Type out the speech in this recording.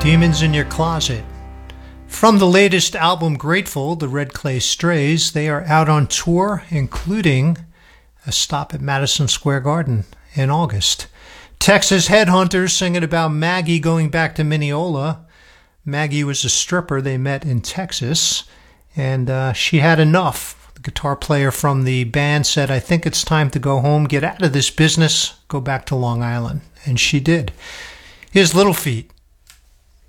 Demons in Your Closet. From the latest album, Grateful, the Red Clay Strays, they are out on tour, including a stop at Madison Square Garden in August. Texas Headhunters singing about Maggie going back to Mineola. Maggie was a stripper they met in Texas, and she had enough. The guitar player from the band said, "I think it's time to go home, get out of this business, go back to Long Island." And she did. Here's Little Feat.